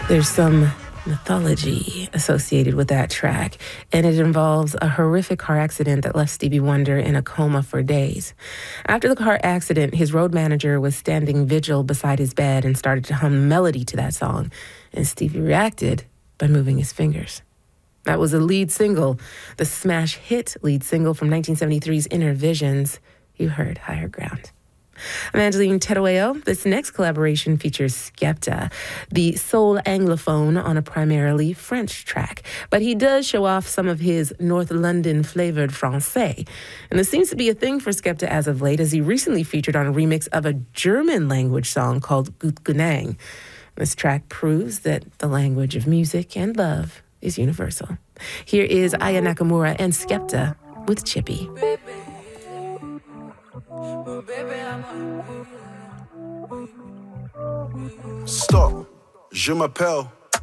There's some mythology associated with that track, and it involves a horrific car accident that left Stevie Wonder in a coma for days. After the car accident, his road manager was standing vigil beside his bed and started to hum a melody to that song, and Stevie reacted by moving his fingers. That was a lead single, the smash hit lead single from 1973's Inner Visions. You heard Higher Ground. I'm Angeline Terueo. This next collaboration features Skepta, the soul anglophone on a primarily French track. But he does show off some of his North London-flavored français. And this seems to be a thing for Skepta as of late, as he recently featured on a remix of a German-language song called Gut Genang. This track proves that the language of music and love is universal. Here is Aya Nakamura and Skepta with Chippy. Stop, je m'appelle